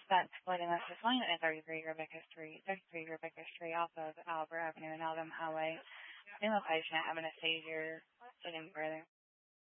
That's splitting us this lane at 33 Rebecca Street off of Albert Avenue and Alabama Highway. Same location, having a seizure, getting further.